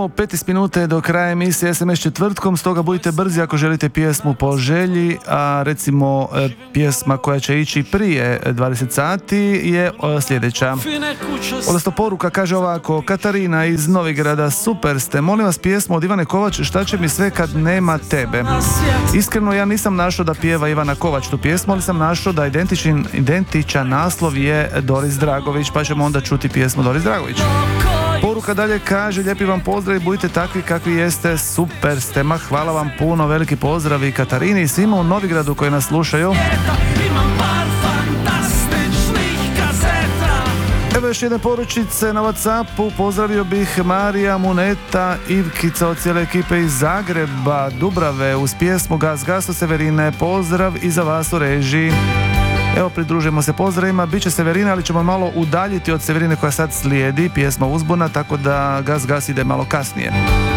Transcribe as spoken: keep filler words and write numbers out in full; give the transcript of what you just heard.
Samo petnaest minute do kraja emisije S M S četvrtkom, stoga budite brzi ako želite pjesmu po želji, a recimo pjesma koja će ići prije dvadeset sati je sljedeća. Odnosno poruka kaže ovako: Katarina iz Novigrada, super ste, molim vas pjesmu od Ivane Kovač, Šta će mi sve kad nema tebe. Iskreno ja nisam našao da pjeva Ivana Kovač tu pjesmu, ali sam našao da identičan, identičan naslov je Doris Dragović, pa ćemo onda čuti pjesmu Doris Dragović. Poruka dalje kaže: lijepi vam pozdrav i budite takvi kakvi jeste, super ste, ma hvala vam puno, veliki pozdrav i Katarini i svima u Novigradu koji nas slušaju. Evo još jedne poručice na WhatsAppu, pozdravio bih Marija, Muneta, Ivkica od cijele ekipe iz Zagreba, Dubrave, uz pjesmu Gas Gas od Severine, pozdrav i za vas u režiji. Evo, pridružujemo se pozdravima, bit će Severina, ali ćemo malo udaljiti od Severine koja sad slijedi, pjesma Uzbuna, tako da Gas Gas ide malo kasnije.